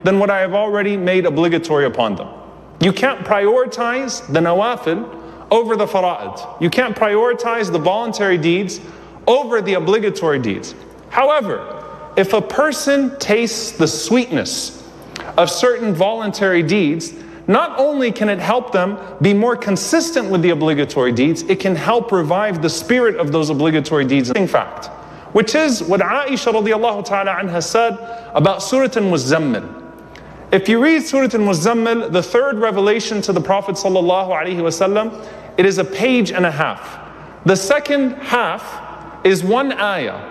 than what I have already made obligatory upon them. You can't prioritize the nawafil over the fara'id. You can't prioritize the voluntary deeds over the obligatory deeds. However, if a person tastes the sweetness of certain voluntary deeds, not only can it help them be more consistent with the obligatory deeds, it can help revive the spirit of those obligatory deeds. In fact, which is what Aisha radiallahu ta'ala anha said about Surah Al-Muzammil. If you read Surah Al-Muzammil, the third revelation to the Prophet sallallahu alaihi wasallam, it is a page and a half. The second half is one ayah.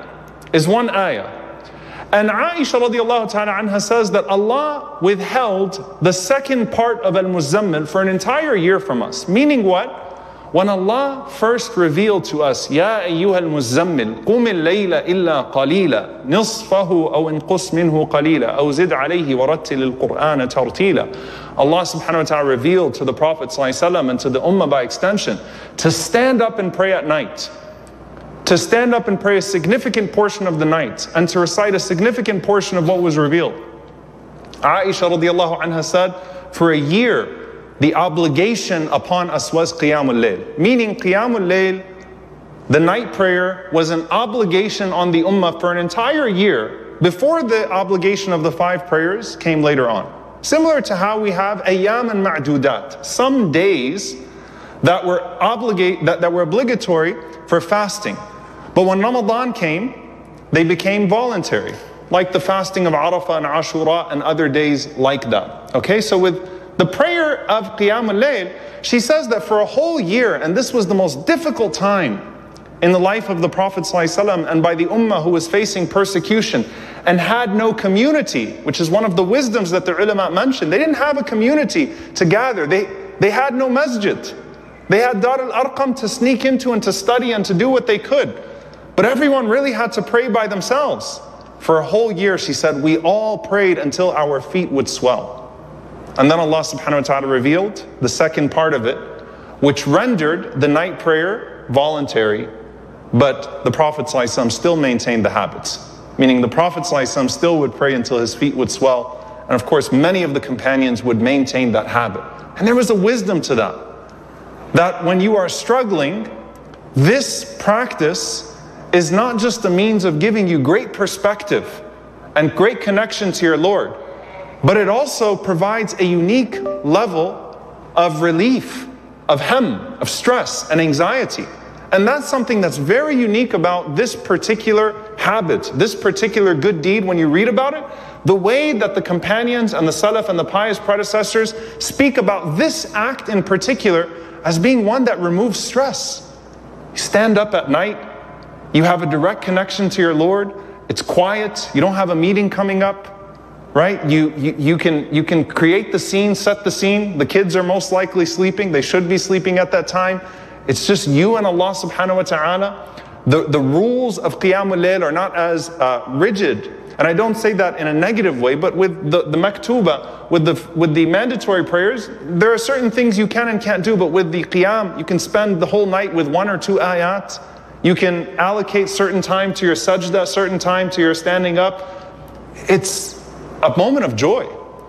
And Aisha radiallahu ta'ala anha says that Allah withheld the second part of Al-Muzammil for an entire year from us. Meaning what? When Allah first revealed to us, Ya ayyuha al-muzammil, qum al-layla illa qalila, nisfahu aw inqus minhu qalila, aw zid alayhi wa rattil al-Qur'ana tartila. Allah subhanahu wa ta'ala revealed to the Prophet ﷺ and to the Ummah by extension to stand up and pray at night. To stand up and pray a significant portion of the night and to recite a significant portion of what was revealed. Aisha radiallahu anha said, for a year, the obligation upon us was Qiyamul Layl. Meaning Qiyamul Layl, the night prayer, was an obligation on the Ummah for an entire year before the obligation of the 5 prayers came later on. Similar to how we have Ayyam and Ma'dudat, some days that were obligatory for fasting. But when Ramadan came, they became voluntary, like the fasting of Arafah and Ashura and other days like that. Okay, so with the prayer of Qiyamul Layl, she says that for a whole year, and this was the most difficult time in the life of the Prophet ﷺ and by the Ummah who was facing persecution and had no community, which is one of the wisdoms that the ulama mentioned. They didn't have a community to gather. They had no masjid. They had Dar al-Arqam to sneak into and to study and to do what they could. But everyone really had to pray by themselves. For a whole year, she said, we all prayed until our feet would swell. And then Allah subhanahu wa ta'ala revealed the second part of it, which rendered the night prayer voluntary, but the Prophet ﷺ still maintained the habits. Meaning the Prophet ﷺ still would pray until his feet would swell. And of course, many of the companions would maintain that habit. And there was a wisdom to that. That when you are struggling, this practice is not just a means of giving you great perspective and great connection to your Lord, but it also provides a unique level of relief, of of stress and anxiety. And that's something that's very unique about this particular habit, this particular good deed. When you read about it, the way that the companions and the Salaf and the pious predecessors speak about this act in particular as being one that removes stress. You stand up at night, you have a direct connection to your Lord, it's quiet, you don't have a meeting coming up. Right? You can create the scene, set the scene. The kids are most likely sleeping. They should be sleeping at that time. It's just you and Allah subhanahu wa ta'ala. The rules of Qiyamul Layl are not as rigid. And I don't say that in a negative way, but with the maktuba, with the mandatory prayers, there are certain things you can and can't do. But with the Qiyam, you can spend the whole night with 1 or 2 ayat. You can allocate certain time to your sajda, certain time to your standing up. It's a moment of joy.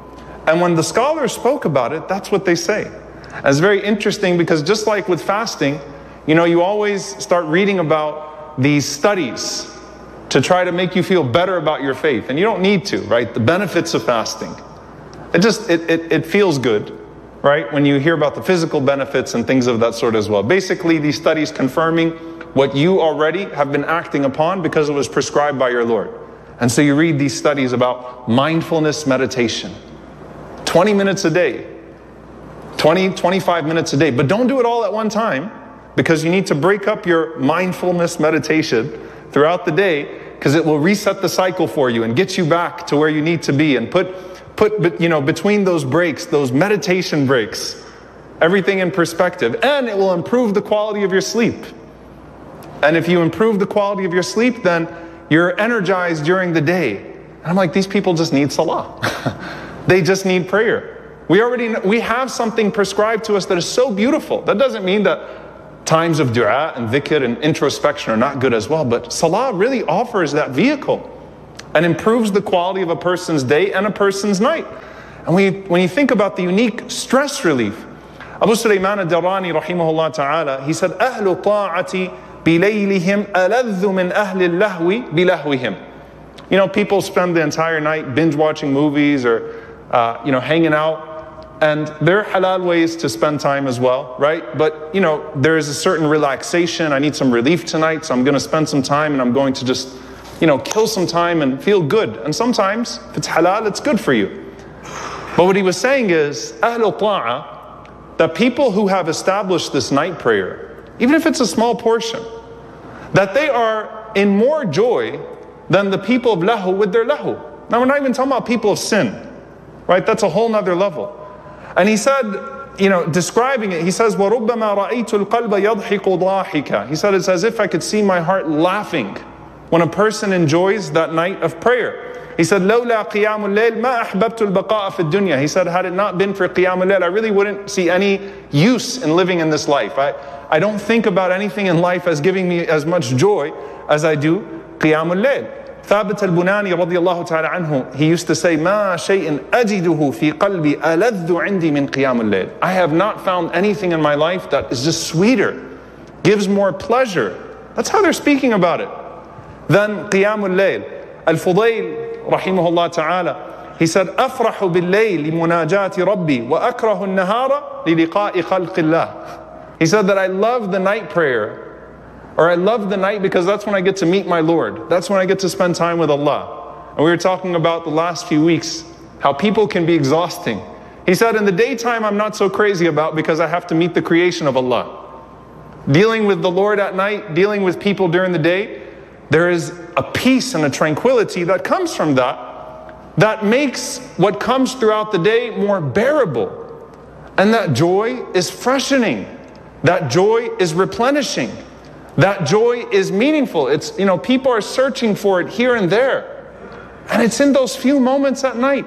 And when the scholars spoke about it, that's what they say. And it's very interesting because just like with fasting, you always start reading about these studies to try to make you feel better about your faith. And you don't need to, right? The benefits of fasting. It feels good, right? When you hear about the physical benefits and things of that sort as well. Basically, these studies confirming what you already have been acting upon because it was prescribed by your Lord. And so you read these studies about mindfulness meditation. 20 minutes a day. 25 minutes a day. But don't do it all at one time, because you need to break up your mindfulness meditation throughout the day, because it will reset the cycle for you and get you back to where you need to be, and put between those breaks, those meditation breaks, everything in perspective. And it will improve the quality of your sleep. And if you improve the quality of your sleep, then you're energized during the day. And I'm like, these people just need salah. They just need prayer. We have something prescribed to us that is so beautiful. That doesn't mean that times of dua and dhikr and introspection are not good as well. But salah really offers that vehicle and improves the quality of a person's day and a person's night. And when you think about the unique stress relief, Abu Sulaiman al-Darani rahimahullah ta'ala, he said, أهل طاعة بليلهم ألذ من أهل اللهو بلهوهم. You know, people spend the entire night binge watching movies or hanging out, and there are halal ways to spend time as well, right? But there is a certain relaxation. I need some relief tonight, so I'm going to spend some time and I'm going to just kill some time and feel good. And sometimes if it's halal, it's good for you. But what he was saying is, أهل طاعة, that people who have established this night prayer, even if it's a small portion, that they are in more joy than the people of lahu with their lahu. Now we're not even talking about people of sin, right? That's a whole nother level. And he said, describing it, he says, وَرُبَّمَا رَأَيْتُ الْقَلْبَ يَضْحِكُ ضَاحِكًا. He said, it's as if I could see my heart laughing when a person enjoys that night of prayer. He said, لَوْلَا قِيَامُ اللَّيْلِ مَا أَحْبَبْتُ الْبَقَاءَ فِي الدُّنْيَا. He said, had it not been for قِيَامُ اللَّيْل, I really wouldn't see any use in living in this life. I don't think about anything in life as giving me as much joy as I do قِيَامُ اللَّيْل. Thabit al-Bunani radiyallahu ta'ala anhu, he used to say, مَا شَيْءٍ أَجِدُهُ فِي قَلْبِي أَلَذُّ عِنْدِي مِنْ قِيَامُ اللَّيْل. I have not found anything in my life that is just sweeter, gives more pleasure. That's how they're speaking about it. Then قِيَامُ اللَّيْل. Al-Fudayl rahimahullah ta'ala, he said, أَفْرَحُ بِاللَّيْلِ لِمُنَاجَاتِ رَبِّي وَأَكْرَهُ النَّهَارَ لِلِقَاءِ خَلْقِ اللَّهِ. He said that I love the night prayer, or I love the night because that's when I get to meet my Lord. That's when I get to spend time with Allah. And we were talking about the last few weeks, how people can be exhausting. He said, in the daytime I'm not so crazy about because I have to meet the creation of Allah. Dealing with the Lord at night, dealing with people during the day, there is a peace and a tranquility that comes from that makes what comes throughout the day more bearable. And that joy is freshening. That joy is replenishing. That joy is meaningful. It's, people are searching for it here and there. And it's in those few moments at night.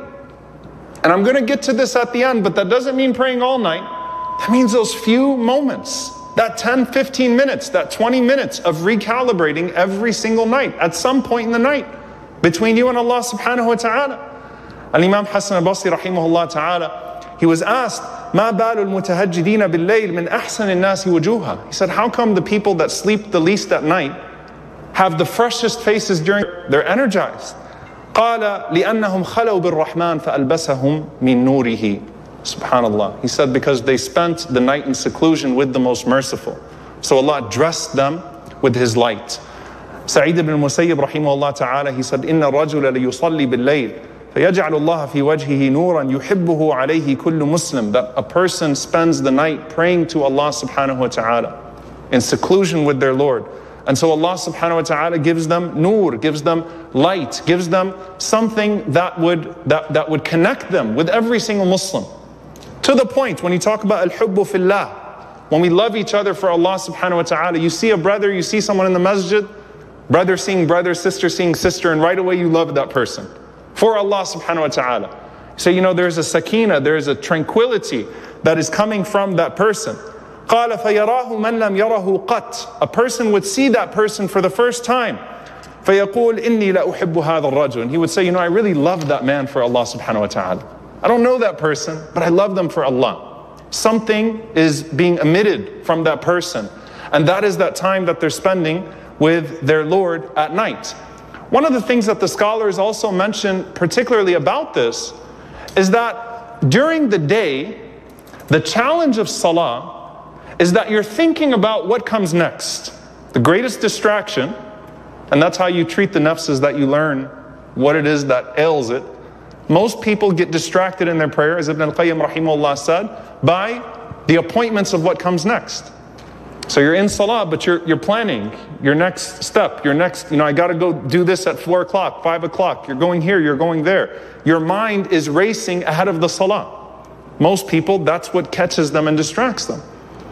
And I'm going to get to this at the end, but that doesn't mean praying all night. That means those few moments, that 10, 15 minutes, that 20 minutes of recalibrating every single night, at some point in the night, between you and Allah subhanahu wa ta'ala. Al-Imam Hassan al-Basri rahimahullah ta'ala, he was asked, مَا بَالُ الْمُتَهَجِّدِينَ بِاللَّيْلِ مِنْ أَحْسَنِ النَّاسِ وُجُوهًا. He said, how come the people that sleep the least at night have the freshest faces during, they're energized? قَالَ لِأَنَّهُمْ خَلَوْا بِالرَّحْمَنِ فَأَلْبَسَهُمْ مِنْ نُورِهِ. Subhanallah. He said, because they spent the night in seclusion with the most merciful. So Allah dressed them with His light. Sa'id ibn Musayyib rahimahullah ta'ala, he said, إِنَّ الرَّجُلَ لَيُصَلِّي بِاللَّيْلِ فَيَجْعَلُ اللَّهَ فِي وَجْهِهِ نُورًا يُحِبُّهُ عَلَيْهِ كُلُّ مُسْلِمٍ. That a person spends the night praying to Allah subhanahu wa ta'ala in seclusion with their Lord. And so Allah subhanahu wa ta'ala gives them nur, gives them light, gives them something that would connect them with every single Muslim. To the point, when you talk about al-hubbu fillah, when we love each other for Allah subhanahu wa ta'ala, you see a brother, you see someone in the masjid, brother seeing brother, sister seeing sister, and right away you love that person for Allah subhanahu wa ta'ala. So there's a sakina, there's a tranquility that is coming from that person. قَالَ فَيَرَاهُ مَنْ لَمْ يَرَهُ قَطْ. A person would see that person for the first time. فَيَقُولْ إِنِّي لَأُحِبُّ هَذَا الرَّجُلِ. And he would say, I really love that man for Allah subhanahu wa ta'ala. I don't know that person, but I love them for Allah. Something is being emitted from that person. And that is that time that they're spending with their Lord at night. One of the things that the scholars also mention particularly about this is that during the day, the challenge of salah is that you're thinking about what comes next. The greatest distraction, and that's how you treat the nafs, that you learn what it is that ails it. Most people get distracted in their prayer, as Ibn al-Qayyim rahimahullah said, by the appointments of what comes next. So you're in salah, but you're planning your next step, your next, I got to go do this at 4 o'clock, 5 o'clock. You're going here, you're going there. Your mind is racing ahead of the salah. Most people, that's what catches them and distracts them.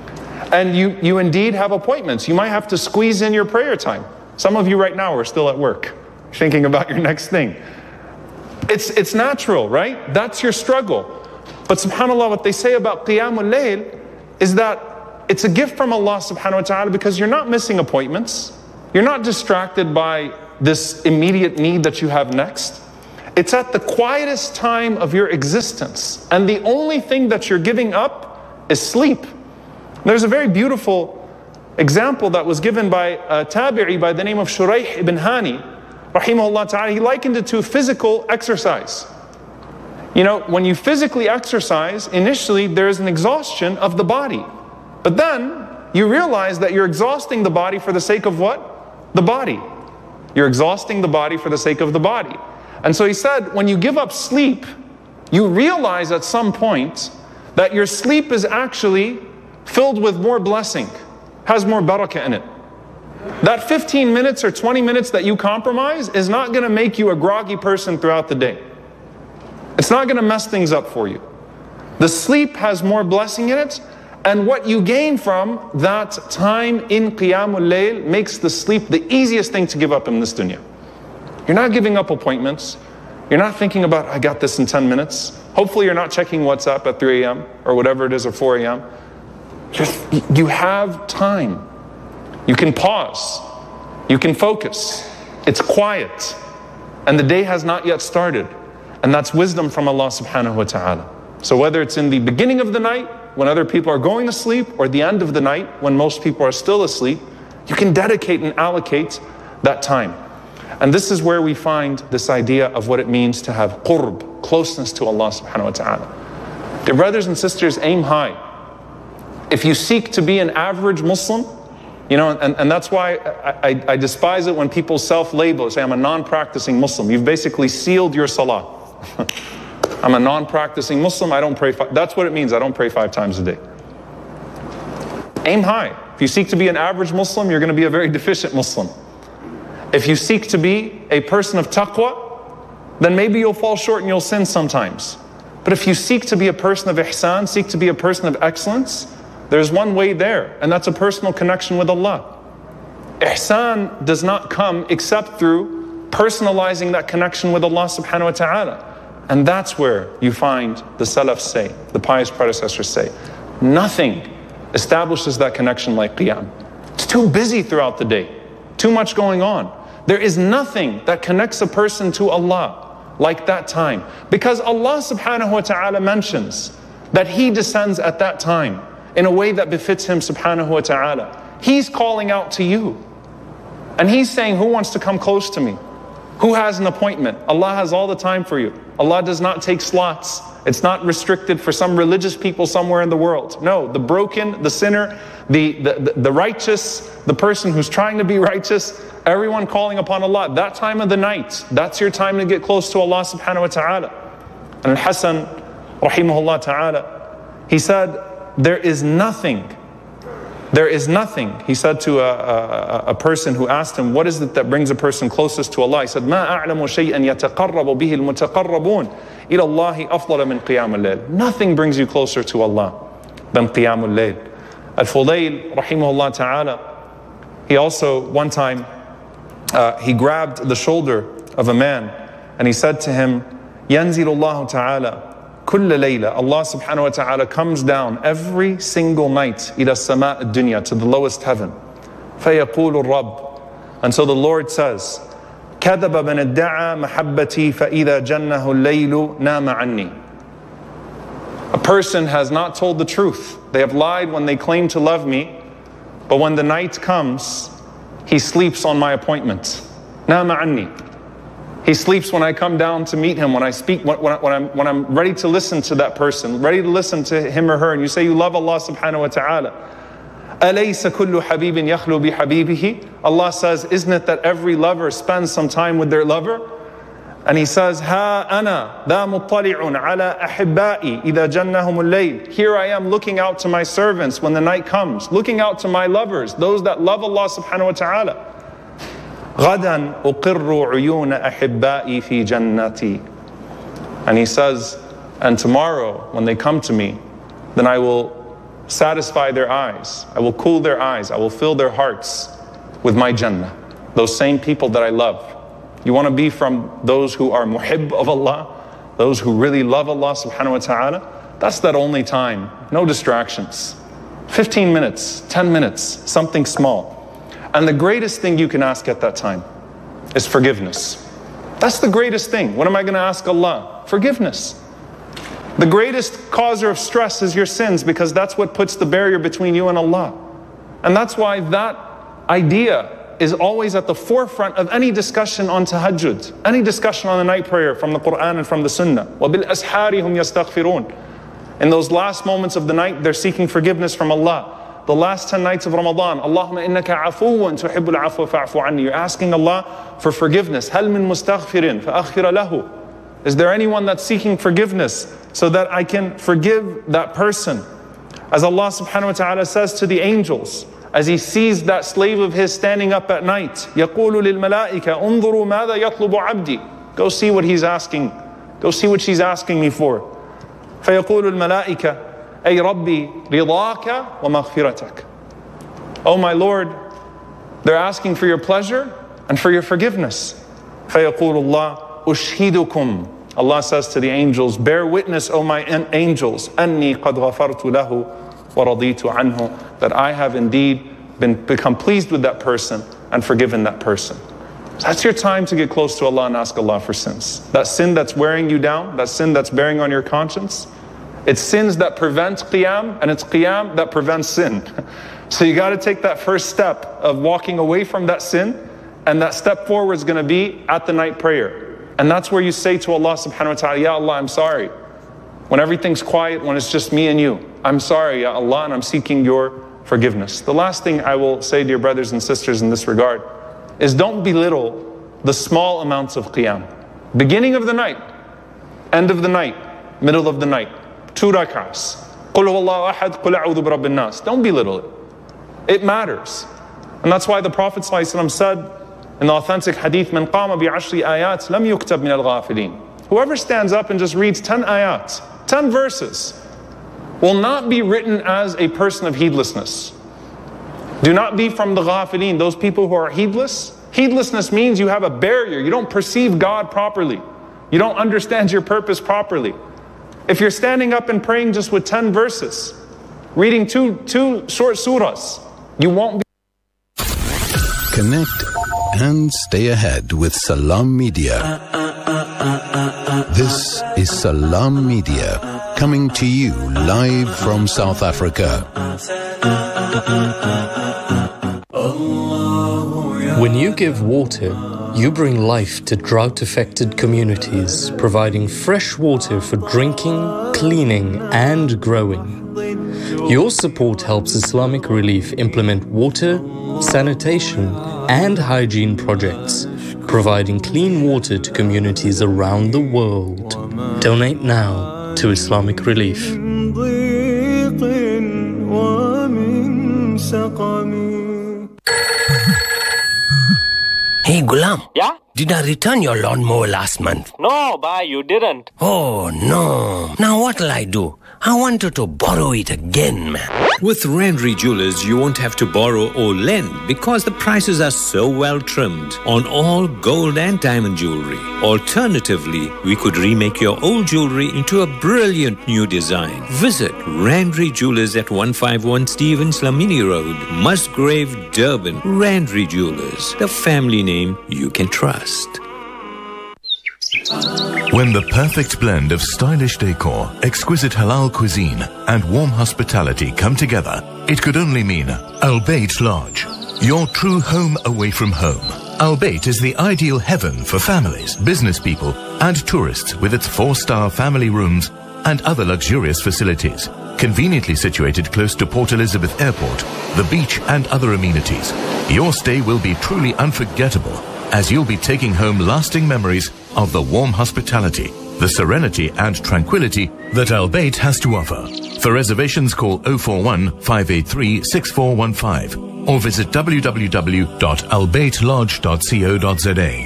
And you indeed have appointments. You might have to squeeze in your prayer time. Some of you right now are still at work, thinking about your next thing. It's natural, right? That's your struggle. But subhanAllah, what they say about Qiyamul Layl is that it's a gift from Allah subhanahu wa ta'ala because you're not missing appointments. You're not distracted by this immediate need that you have next. It's at the quietest time of your existence. And the only thing that you're giving up is sleep. There's a very beautiful example that was given by a tabi'i by the name of Shuraih ibn Hani, rahimahullah ta'ala. He likened it to physical exercise. You know, when you physically exercise, initially there's an exhaustion of the body. But then you realize that you're exhausting the body for the sake of what? The body. You're exhausting the body for the sake of the body. And so he said, when you give up sleep, you realize at some point that your sleep is actually filled with more blessing, has more barakah in it. That 15 minutes or 20 minutes that you compromise is not going to make you a groggy person throughout the day. It's not going to mess things up for you. The sleep has more blessing in it, and what you gain from that time in Qiyamul Layl makes the sleep the easiest thing to give up in this dunya. You're not giving up appointments. You're not thinking about, I got this in 10 minutes. Hopefully you're not checking WhatsApp at 3 a.m. or whatever it is, or 4 a.m. You have time. You can pause. You can focus. It's quiet. And the day has not yet started. And that's wisdom from Allah subhanahu wa ta'ala. So whether it's in the beginning of the night, when other people are going to sleep, or the end of the night, when most people are still asleep, you can dedicate and allocate that time. And this is where we find this idea of what it means to have qurb, closeness to Allah subhanahu wa ta'ala. Dear brothers and sisters, aim high. If you seek to be an average Muslim, you know, and that's why I despise it when people self-label, say, I'm a non-practicing Muslim. You've basically sealed your salah. I'm a non-practicing Muslim, I don't pray that's what it means, I don't pray 5 times a day. Aim high. If you seek to be an average Muslim, you're going to be a very deficient Muslim. If you seek to be a person of taqwa, then maybe you'll fall short and you'll sin sometimes. But if you seek to be a person of ihsan, seek to be a person of excellence, there's one way there, and that's a personal connection with Allah. Ihsan does not come except through personalizing that connection with Allah subhanahu wa ta'ala. And that's where you find the Salaf say, the pious predecessors say, nothing establishes that connection like Qiyam. It's too busy throughout the day, too much going on. There is nothing that connects a person to Allah like that time. Because Allah subhanahu wa ta'ala mentions that He descends at that time in a way that befits Him subhanahu wa ta'ala. He's calling out to you. And He's saying, who wants to come close to me? Who has an appointment? Allah has all the time for you. Allah does not take slots. It's not restricted for some religious people somewhere in the world. No, the broken, the sinner, the righteous, the person who's trying to be righteous, everyone calling upon Allah. That time of the night, that's your time to get close to Allah subhanahu wa ta'ala. And Al-Hasan, rahimahullah ta'ala, he said, there is nothing, he said to a person who asked him, what is it that brings a person closest to Allah? He said, مَا أَعْلَمُ شَيْئًا يَتَقَرَّبُ بِهِ الْمُتَقَرَّبُونَ إِلَى اللَّهِ أَفْضَلَ مِنْ قِيَامِ اللَّيْلِ. Nothing brings you closer to Allah than قِيَامُ اللَّيْل. Al-Fudayl, rahimahullah ta'ala, he also, one time, he grabbed the shoulder of a man and he said to him, يَنْزِلُ اللَّهُ تَعَالَى كل ليلة, Allah subhanahu wa ta'ala comes down every single night إلى السماء الدنيا, to the lowest heaven. فيقول الرب, and so the Lord says, كذب من ادعى محبتي فإذا جنه الليل نام عني. A person has not told the truth. They have lied when they claim to love me, but when the night comes, he sleeps on my appointment. نام عني. He sleeps when I come down to meet him, when I speak, when I'm ready to listen to that person, ready to listen to him or her. And you say you love Allah subhanahu wa ta'ala. أَلَيْسَ كُلُّ حَبِيبٍ يَخْلُو بِحَبِيبِهِ. Allah says, isn't it that every lover spends some time with their lover? And He says, هَا أَنَا ذَا مُطَّلِعٌ عَلَىٰ أَحِبَّائِي إِذَا جَنَّهُمُ اللَّيْلِ. Here I am looking out to my servants when the night comes, looking out to my lovers, those that love Allah subhanahu wa ta'ala. غَدًا أُقِرُّ عُيُونَ أَحِبَّائِي فِي جَنَّتِي. And He says, and tomorrow when they come to me, then I will satisfy their eyes, I will cool their eyes, I will fill their hearts with my Jannah. Those same people that I love. You want to be from those who are muhib of Allah, those who really love Allah subhanahu wa ta'ala? That's that only time, no distractions. 15 minutes, 10 minutes, something small. And the greatest thing you can ask at that time, is forgiveness. That's the greatest thing. What am I going to ask Allah? Forgiveness. The greatest causer of stress is your sins, because that's what puts the barrier between you and Allah. And that's why that idea is always at the forefront of any discussion on tahajjud, any discussion on the night prayer from the Quran and from the Sunnah. وَبِالْأَسْحَارِ هُمْ يَسْتَغْفِرُونَ. In those last moments of the night, they're seeking forgiveness from Allah. The last 10 nights of Ramadan, Allahumma innaka afuwan tuhibbul afwa fa'fu anni. You're asking Allah for forgiveness. هَلْ مِن مُسْتَغْفِرٍ فَأَغْفِرَ لَهُ. Is there anyone that's seeking forgiveness so that I can forgive that person? As Allah subhanahu wa ta'ala says to the angels, as He sees that slave of His standing up at night, يَقُولُ لِلْمَلَائِكَ انظُرُوا مَاذَا يَطْلُبُ عَبْدِي. Go see what he's asking. Go see what she's asking me for. فَيَقُولُ الْمَلَائِكَ أي ربي رضاك ومغفرتك. Oh my Lord, they're asking for your pleasure and for your forgiveness. فيقول الله أشهدكم. Allah says to the angels, bear witness, O my angels, أني قد غفرت له ورضيت عنه, that I have indeed become pleased with that person and forgiven that person. So that's your time to get close to Allah and ask Allah for sins. That sin that's wearing you down, that sin that's bearing on your conscience, it's sins that prevent qiyam, and it's qiyam that prevents sin. So you got to take that first step of walking away from that sin, and that step forward is going to be at the night prayer. And that's where you say to Allah subhanahu wa ta'ala, Ya Allah, I'm sorry. When everything's quiet, when it's just me and you, I'm sorry, Ya Allah, and I'm seeking your forgiveness. The last thing I will say to your brothers and sisters in this regard is don't belittle the small amounts of qiyam. Beginning of the night, end of the night, middle of the night. 2 rak'ahs. قُلْ هُوَ اللَّهُ أَحَدْ قُلْ أَعُوذُ بِرَبِّ النَّاسِ. Don't belittle it. It matters. And that's why the Prophet ﷺ said in the authentic hadith, مَنْ قَامَ بِعَشْرِ آيَاتٍ لَمْ يُكْتَبْ مِنَ الْغَافِلِينَ. Whoever stands up and just reads 10 ayats, 10 verses, will not be written as a person of heedlessness. Do not be from the ghafilin, those people who are heedless. Heedlessness means you have a barrier. You don't perceive God properly. You don't understand your purpose properly. If you're standing up and praying just with 10 verses, reading two short surahs, you won't be. Connect and stay ahead with Salam Media. This is Salam Media, coming to you live from South Africa. When you give water, you bring life to drought-affected communities, providing fresh water for drinking, cleaning, and growing. Your support helps Islamic Relief implement water, sanitation, and hygiene projects, providing clean water to communities around the world. Donate now to Islamic Relief. Hey Ghulam. Yeah? Did I return your lawnmower last month? No, bhai, you didn't. Oh no. Now what'll I do? I wanted to borrow it again, man. With Randry Jewelers, you won't have to borrow or lend because the prices are so well trimmed on all gold and diamond jewelry. Alternatively, we could remake your old jewelry into a brilliant new design. Visit Randry Jewelers at 151 Stevens Lamini Road, Musgrave, Durban. Randry Jewelers, the family name you can trust. When the perfect blend of stylish decor, exquisite halal cuisine, and warm hospitality come together, it could only mean Al Bayt Lodge, your true home away from home. Al Bayt is the ideal heaven for families, business people, and tourists with its 4-star family rooms and other luxurious facilities. Conveniently situated close to Port Elizabeth Airport, the beach, and other amenities, your stay will be truly unforgettable, as you'll be taking home lasting memories of the warm hospitality, the serenity and tranquility that Al Bayt has to offer. For reservations, call 041-583-6415 or visit www.albaytlodge.co.za.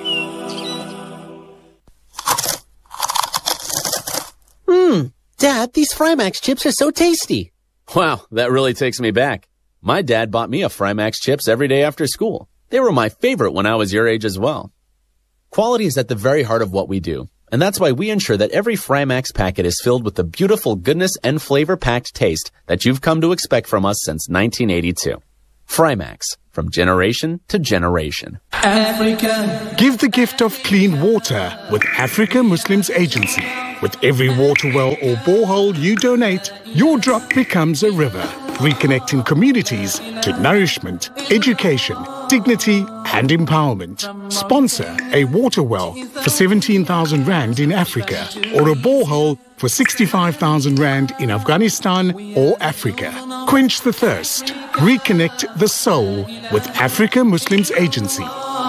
Dad, these Frymax chips are so tasty. Wow, that really takes me back. My dad bought me a Frymax chips every day after school. They were my favorite when I was your age as well. Quality is at the very heart of what we do, and that's why we ensure that every Frymax packet is filled with the beautiful goodness and flavor-packed taste that you've come to expect from us since 1982. Frymax, from from generation to generation. Africa. Give the gift of clean water with Africa Muslims Agency. With every water well or borehole you donate, your drop becomes a river, reconnecting communities to nourishment, education, dignity and empowerment. Sponsor a water well for 17,000 Rand in Africa or a borehole for 65,000 Rand in Afghanistan or Africa. Quench the thirst. Reconnect the soul with Africa Muslims Agency.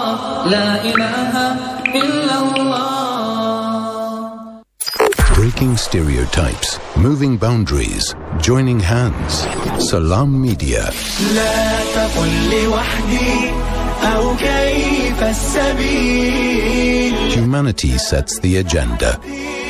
Breaking stereotypes, moving boundaries, joining hands. Salam Media. Humanity sets the agenda.